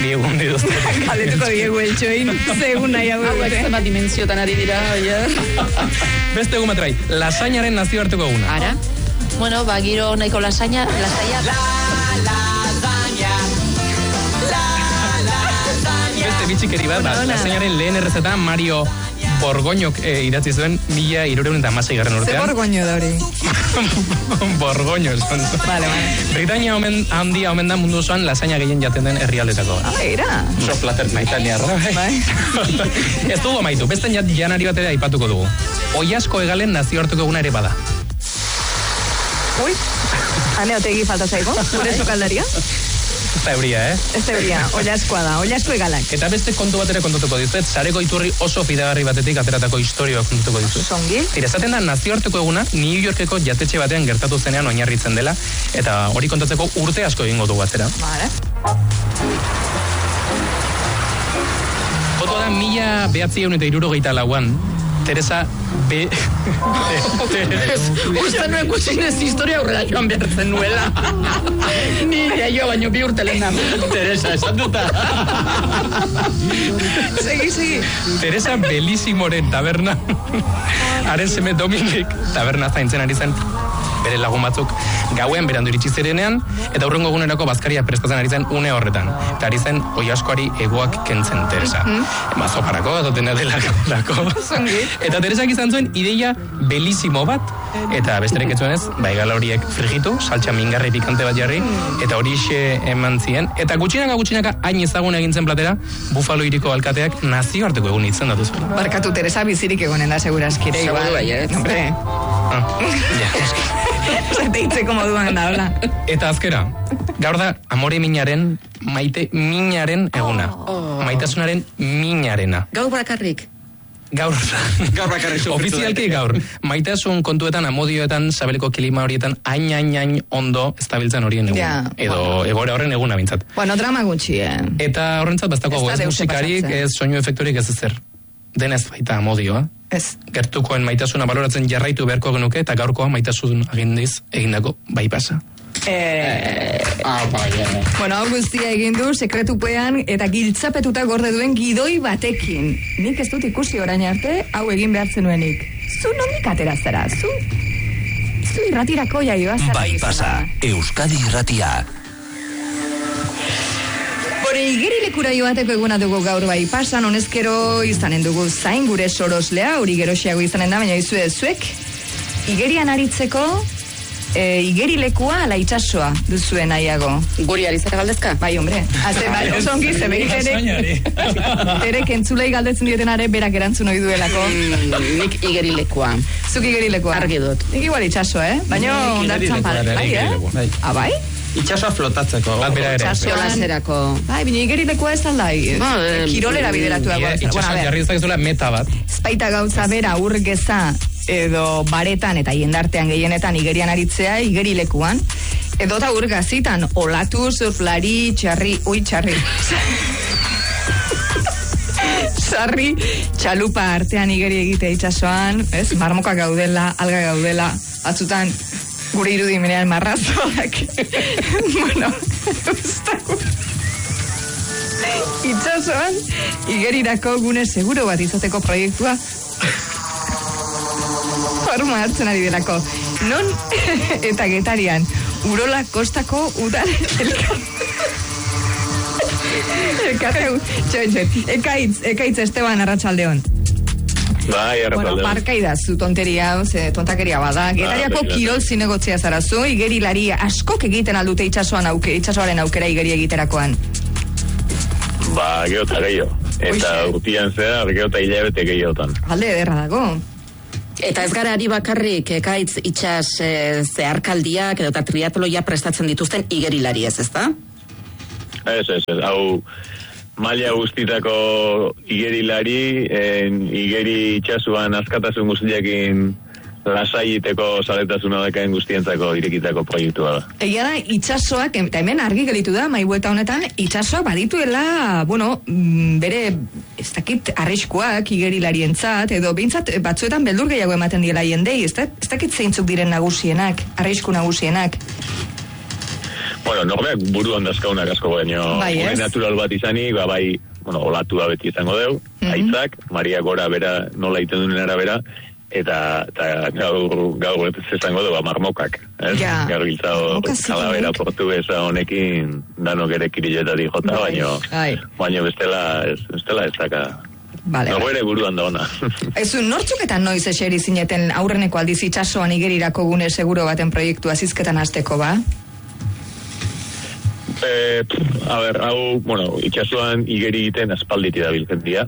Bi egun dituzte. Galdetuko diegu eltxoin, segun nahi hau Hauek zema dimentsiotan ari dira, Beste egun batrai, lasainaren nazioarteko eguna. Ara? Bueno, giro nahiko lasaina. Beste bitxikeri bat, lasainaren lehen errezeta Mario Borgoñok idatzi zuen 1316 urtean. Ze Borgoño da hori? Borgoño esan zuen. Vale. Britania handia omen da mundu osoan lasaina gehien jaten den herrialdetako. Era. Oso plater britaniarra. Ez dugu amaitu, beste janari bat ere aipatuko dugu. Oiasko egalen nazioarteko eguna ere bada. Ui, ane otegi falta zaigo, gure sokaldaria. Ez da euria, Ez da euria, oiaskoa da, oiasko egalak. Eta beste kontu bat ere kontutuko dizuet, sareko iturri oso fidagarri batetik ateratako historioa kontutuko dizuet. Zongi? Tira, esaten da nazioarteko eguna New Yorkeko jatetxe batean gertatu zenean oinarritzen dela, eta hori kontatzeko urte asko egingo dugu atzera. Vale. Fotoa da 1964an, Teresa B. Uste nuen gutxinez historia aurrera joan behartzen nuela. Ni jaio baino bi urte lehenan. Teresa, esan duta. Segi. Teresa Bellissimoren taberna. Haren seme Dominik taberna zaintzen ari zen. Bere lagun batzuk gauen berandu iritsi zirenean, eta hurrengo egunerako bazkaria prestatzen ari zen une horretan. Eta ari zen oiaskoari egoak kentzen Teresa. Mazoparako, edo dena delako. Eta Teresak izan zuen ideia belissimo bat, eta besterik ez zuenez, egala horiek frigitu, saltxa mingarri pikante bat jarri, eta horixe eman zien. Eta gutxinaka hain ezagun egin zen platera, Bufalo hiriko alkateak nazioarteko egun itzen datu zuen. Barkatu, Teresa bizirik egonen da segurazkire. Seguru baiet. Hombre. Zateitzeko moduan da, hola. Eta azkera, gaur da amore minaren, maite minaren eguna. Maitasunaren minarena. Gaur bakarrik. Gaur bakarrik. Ofizialki gaur. Maitasun kontuetan, amodioetan, sabeleko klima horietan, hain ondo estabiltzen horien egun. Ja. Edo egore horren eguna bintzat. Bueno, drama gutxi, Eta horrentzat baztako ez musikarik, ez soinu efektorik, ez ezer. Denez baita amodioa. Ez. Gertukoen maitasuna baloratzen jarraitu beharko genuke, eta gaurkoa maitasun agindiz egindako bai pasa. Bueno, hau guztia egin du sekretupean eta giltzapetuta gorde duen gidoi batekin. Nik ez dut ikusi orain arte, hau egin behar zenuenik. Zu nondik atera zara, zu irratirako jaioa zara. Bai pasa, Euskadi Irratia. Igerilekura joateko eguna dugu gaur bai pasan, honezkero izanen dugu zain gure soroslea, hori geroxiago izanen da, baina zuek igerian aritzeko igerilekua ala itxasoa duzuen nahiago. Guri ari zara galdezka? Bai, hombre. Bai, oso ongi, Terek entzulei galdetzen dietenare berak erantzun ohi duelako. Nik igerilekua. Zuk igerilekua? Argi dut. Nik igual itxasoa, baina ondartzan pala. Bai, bai? Itxasoa flotatzeko, bat bera ere. Itxasoa Bai, baina igerilekua ez alda, kirolera bideratu dago. Itxasoa jarri ezakezuela meta bat. Espaita gauza bera urgeza edo baretan eta jendartean gehienetan igerian aritzea, igerilekuan. Edo eta urgazitan, olatu, surflari, txarri. Sarri, txalupa artean igeri egitea itxasoan, ez? Marmoka gaudela, alga gaudela, batzutan gure irudimenean marrazoak. Bueno, itxasoan, igerirako gune seguro bat izateko proiektua forma hartzen ari delako. Non eta Getarian, Urola Kostako udal Ekaitz Esteban Arratsaldeon. Bai, Bueno, parkaida zu tonteria, tontakeria bada. Getariako kirol zinegotzea zarazu, igerilari askok egiten aldute itxasoaren aukera igeri egiterakoan. Ba, geota gehiago. Eta urtian zehar, geota hilabete gehiotan. Alde ederra dago. Eta ez gara ari bakarrik, ekaitz itxas zeharkaldiak edo eta triatloia prestatzen dituzten igerilari ezta? Ez. Hau, maila guztitako igerilari, igeri itxasuan askatasun guztiakin lasaiteko zaletasuna dakaen guztientzako irekitako proiektua da. Egia da, itxasoak, eta hemen argi gelitu da, maibueta honetan, itxasoak badituela, bere, ez dakit, arriskuak igerilarientzat, edo behintzat batzuetan beldur gehiago ematen diela jendei, ez dakit zeintzuk diren nagusienak, arrisku nagusienak. Bueno, norbeak buruan dazkaunak asko, baina bai, natural bat izanik, bai, olatua beti izango deu, aitzak, Maria gora bera, nola iten duen arabera, eta gaur izango deu, marmokak, ez? Gaur giltzao, Calavera portuguesa honekin, danok ere kiriletatik jota, baina bestela ez daka. Nogere buruan da ona. Ezu, nortzuketan noiz eseri zineten aurreneko aldiz itxasoan igerirako gune seguro baten proiektua zizketan hasteko, ba? Itxasuan igeri egiten aspalditi da biltzen dira.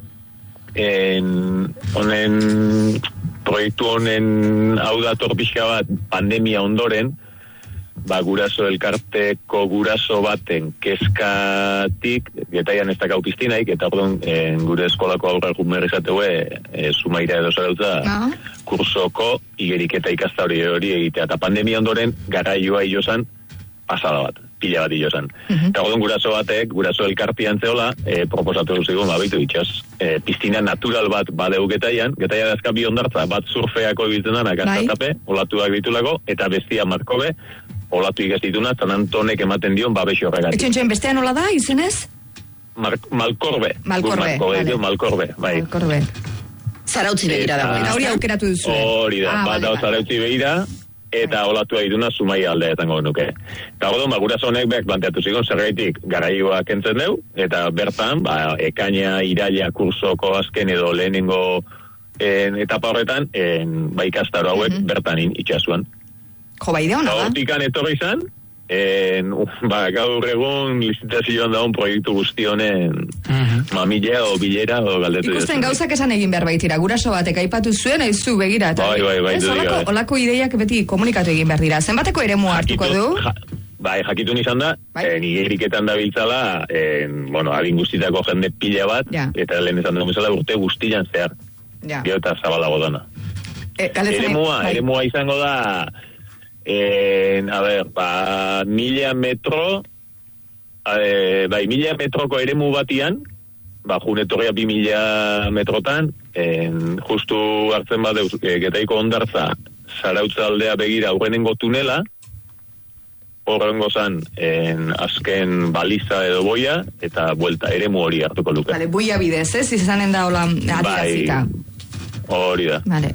Honen, proiektu honen hau da torpixka bat pandemia ondoren, guraso elkarteko guraso baten kezkatik, getaian ez dakau piztinaik, eta orduan gure eskolako aurra jumer esateue, Zumaira edo zarautza, kursoko igeriketa ikasta hori egitea. Eta pandemia ondoren, garaioa ilozan, pasada bat, pila bat ilozan. Eta orduan guraso elkartian zehola, proposatu duzigun, babitu itxas, piztina natural bat badeu getaian dazka bi ondartza, bat surfeako egitzen dana, gaztatape, olatuak ditulako, eta bestia markobe, olatu igazituna, San Antonek ematen dion babesi horregatik. Etxen bestean nola da, izenez? Malkorbe, bai. Malkorbe. Zarautzi begira dagoen. Hori aukeratu duzu. Hori da, bat hau zarautzi begira, eta olatu egituna Zumaia aldeetango nuke. Eta godon, guraso honek behar planteatu zigon, zergaitik garaioa kentzen deu, eta bertan, ekaina, iraila, kursoko azken edo lehenengo etapa horretan, ikastaro hauek bertan itxasuan. Jo, ide hona da. Hortikan etorri izan, gaur egun lizitazioan daun proiektu guzti honen mamilea o bilera o galdetu. Ikusten gauzak esan egin behar baitira, guraso batek aipatu zuen, aizu begira. Bai. Olako ideiak beti komunikatu egin behar dira. Zenbateko eremua hartuko du? Jakitun izan da, igeriketan da biltzala, adin guztitako jende pila bat, eta lehen esan dugu bezala urte guztian zehar. Gero eta zabalago dana. Eremua izango da, 1000 metro, 1000 metroko eremu batian, junetorria 2000 metrotan, justu hartzen bat getaiko ondartza, Zarautza aldea begira aurrenengo tunela, horrengo zan, azken baliza edo boia, eta buelta, eremu hori hartuko luke. Vale, boia bidez, ez? Izanen da hola adirazita. Hori da. Vale.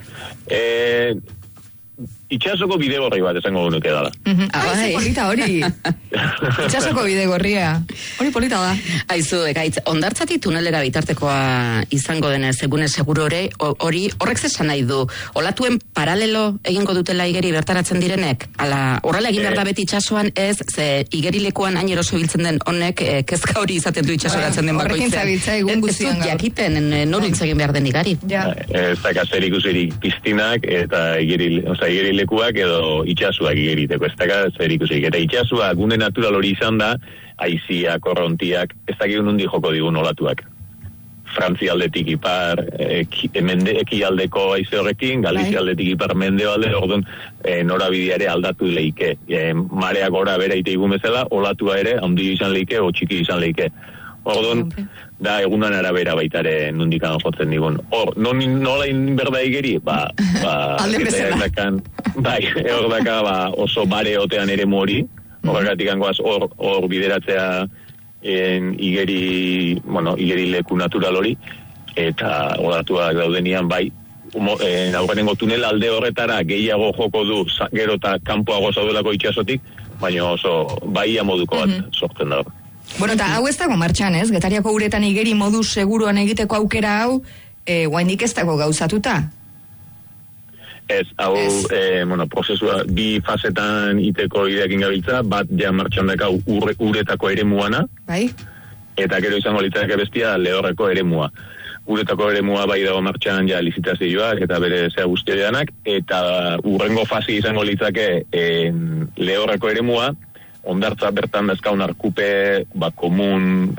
Itxasoko bidegorri bat esango nuke dala. Ze polita hori. Itxasoko bidegorria. Hori polita da. Aizu, Ekaitz, ondartzatik tunelera bitartekoa izango denez, egune seguru horrek zesan nahi du. Olatuen paralelo egingo dutela igeri bertaratzen direnek? Horrela egin behar da beti itxasuan ez, ze igerilekuan hain eroso biltzen den honek kezka hori izaten du itxasoratzen den bakoitzean. Horrekin zabiltza egun guztian gaur. Ez dut jakiten noruntz egin behar den igari. Ez da zer ikusirik piztinak eta igerilekuak edo itxasuak igeriteko. Ez da zer ikusirik. Eta itxasua gune natural hori izan da, aizia, korrontiak, ez dakik nundi joko digun olatuak. Frantzia aldetik ipar, ekialdeko aize horrekin, Galizia aldetik ipar mendebalde, orduan norabidea ere aldatu leike. Marea gora bera ite igun bezala, olatua ere handi izan leike, o txiki izan leike. Orduan, da egunan arabera baitare nundikan jotzen digun. Nola inberda igeri? Alde bezala. Hor daka oso bare otean ere mori, horregatik angoaz hor bideratzea igeri leku natural hori, eta olatuak daudenian aurrenengo tunel alde horretara gehiago joko du, gero eta kanpoago zaudelako itxasotik, baina oso baia moduko bat sortzen da. Bueno, eta hau ez dago martxan, ez? Getariako uretan igeri modu seguruan egiteko aukera hau, guainik ez dago gauzatuta? Ez, hau, prozesua bi fasetan iteko ideakin gabiltza, bat ja martxan dakau uretako eremuana, eta gero izango litzake bestia lehorreko eremua. Uretako eremua bai dago martxan ja lizitazioak eta bere zea guztiodeanak, eta urrengo fasi izango litzake lehorreko eremua, ondartza bertan dazkaun arkupe, komun